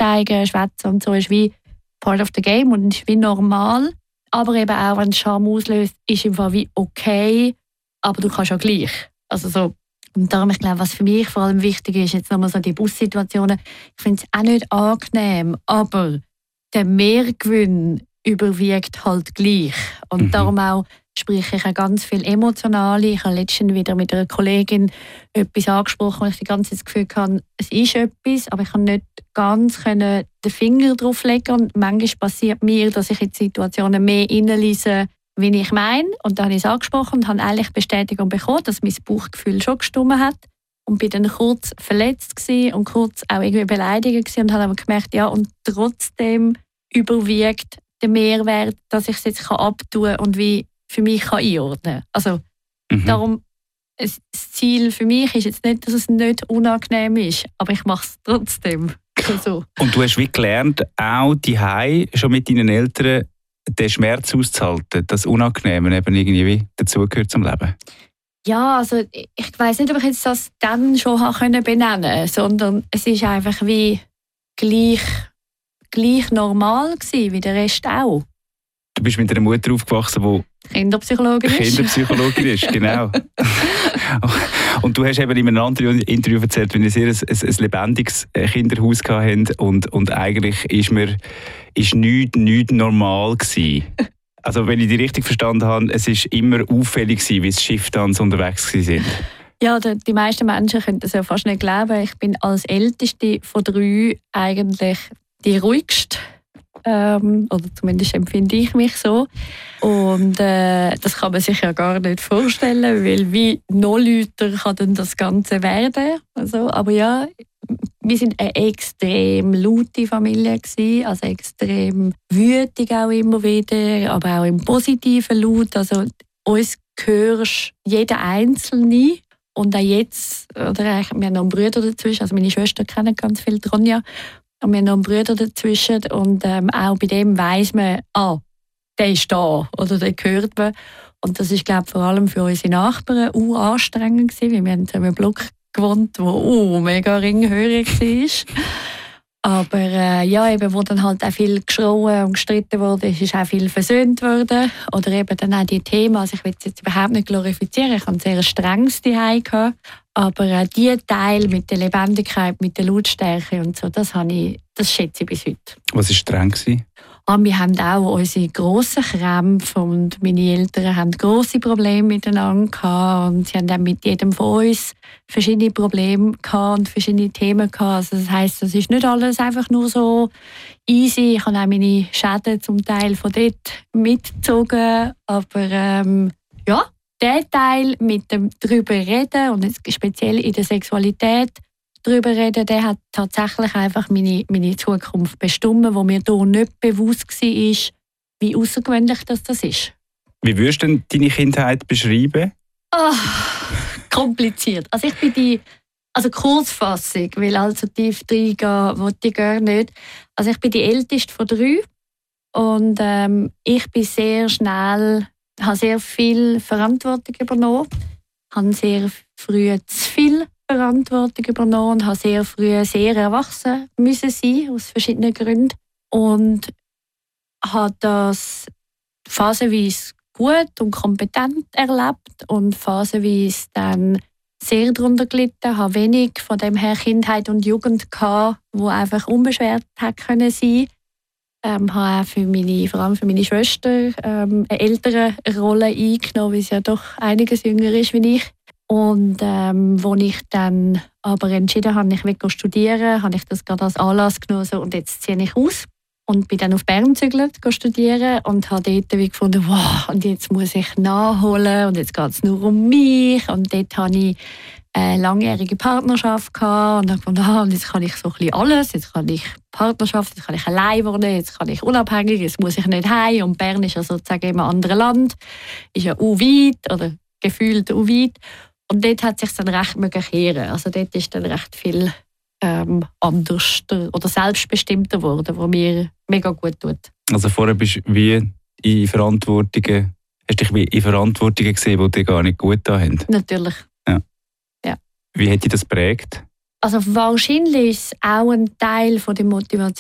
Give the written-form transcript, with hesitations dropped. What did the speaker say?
zeigen, schwätzen und so ist wie part of the game und ist wie normal. Aber eben auch, wenn es Scham auslöst, ist im Fall wie okay, aber du kannst ja gleich. Also so. Und darum, ich glaube, was für mich vor allem wichtig ist, jetzt nochmal so die Bussituationen, ich finde es auch nicht angenehm, aber der Mehrgewinn überwiegt halt gleich. Und darum auch spreche ich auch ganz viel Emotionale. Ich habe letztens wieder mit einer Kollegin etwas angesprochen, wo ich die ganze Zeit das Gefühl hatte, es ist etwas, aber ich kann nicht ganz den Finger drauf legen. Und manchmal passiert mir, dass ich in Situationen mehr reinlese, wie ich meine. Und dann habe ich es angesprochen und habe eigentlich Bestätigung bekommen, dass mein Bauchgefühl schon gestimmt hat. Und bin dann kurz verletzt gewesen und kurz auch irgendwie beleidigt gewesen und habe aber gemerkt, ja, und trotzdem überwiegt der Mehrwert, dass ich es jetzt abtun kann und wie für mich einordnen kann. Also darum, das Ziel für mich ist jetzt nicht, dass es nicht unangenehm ist, aber ich mache es trotzdem. So. Und du hast wie gelernt, auch daheim schon mit deinen Eltern den Schmerz auszuhalten, das Unangenehme eben irgendwie dazugehört zum Leben? Ja, also ich weiss nicht, ob ich jetzt das dann schon benennen konnte, sondern es ist einfach wie gleich normal gewesen, wie der Rest auch. Du bist mit einer Mutter aufgewachsen, die Kinderpsychologin ist, genau. Und du hast eben in einem anderen Interview erzählt, wie ihr sehr ein lebendiges Kinderhaus hattet und eigentlich ist nichts normal gewesen. Also wenn ich dich richtig verstanden habe, es war immer auffällig, wie es Schifftanz unterwegs waren. Ja, die meisten Menschen können das ja fast nicht glauben. Ich bin als Älteste von 3 eigentlich die ruhigste. Oder zumindest empfinde ich mich so. Und das kann man sich ja gar nicht vorstellen, weil wie noch lauter kann dann das Ganze werden. Also, aber ja, wir sind eine extrem laute Familie gewesen, also extrem wütig auch immer wieder, aber auch im positiven Laut. Also uns hörst jeder Einzelne. Und auch jetzt, oder wir haben noch einen Bruder dazwischen, also meine Schwester kennt ganz viel, Ronja. Und wir haben noch einen Bruder dazwischen und auch bei dem weiss man, der ist da oder der hört man. Und das ist, glaube ich, vor allem für unsere Nachbarn anstrengend gewesen, weil wir haben in einem Block gewohnt, der mega ringhörig war. Aber ja, eben, wo dann halt auch viel geschrien und gestritten wurde, ist auch viel versöhnt worden. Oder eben dann auch die Themen, also ich will es jetzt überhaupt nicht glorifizieren, ich hatte ein sehr strenges Zuhause gehabt. Aber die Teil mit der Lebendigkeit, mit der Lautstärke und so, das schätze ich bis heute. Was war streng gewesen? Wir haben auch unsere grossen Krämpfe und meine Eltern haben grosse Probleme miteinander gehabt und sie haben dann mit jedem von uns verschiedene Probleme gehabt und verschiedene Themen gehabt. Also das heisst, das ist nicht alles einfach nur so easy. Ich habe auch meine Schäden zum Teil von dort mitgezogen, aber ja, der Teil mit dem drüber reden und jetzt speziell in der Sexualität darüber reden, der hat tatsächlich einfach meine Zukunft bestimmt, wo mir hier nicht bewusst war, wie außergewöhnlich das ist. Wie würdest du denn deine Kindheit beschreiben? Kompliziert. Also ich bin Kurzfassung, weil allzu tief reingehen wollte ich gar nicht. Also ich bin die älteste von 3 und ich bin sehr schnell, habe sehr viel Verantwortung übernommen, habe sehr früh zu viel Verantwortung übernommen und habe sehr früh sehr erwachsen müssen sein, aus verschiedenen Gründen. Und habe das phasenweise gut und kompetent erlebt und phasenweise dann sehr darunter gelitten. Ich hatte wenig von dem her Kindheit und Jugend gehabt, wo einfach unbeschwert hätte können sein. Habe auch vor allem für meine Schwester eine ältere Rolle eingenommen, weil sie ja doch einiges jünger ist als ich. Und als ich dann aber entschieden habe, ich will studieren, habe ich das gerade als Anlass genommen und jetzt ziehe ich aus. Und bin dann auf Bern gezügelt, studieren und habe dort wie gefunden, wow, und jetzt muss ich nachholen und jetzt geht es nur um mich. Und dort hatte ich eine langjährige Partnerschaft gehabt und habe gefunden, und jetzt kann ich so ein bisschen alles. Jetzt kann ich Partnerschaft, jetzt kann ich allein wohnen, jetzt kann ich unabhängig, jetzt muss ich nicht heim. Und Bern ist ja sozusagen immer ein anderes Land, ist ja weit oder gefühlt weit. Und dort hat es sich dann recht kehren. Also dort ist dann recht viel anders oder selbstbestimmter geworden, was mir mega gut tut. Also vorher bist du wie in Verantwortungen, hast dich wie in Verantwortungen gesehen, die dir gar nicht gut getan haben? Natürlich. Ja. Wie hat dich das geprägt? Also wahrscheinlich ist es auch ein Teil von der Motivation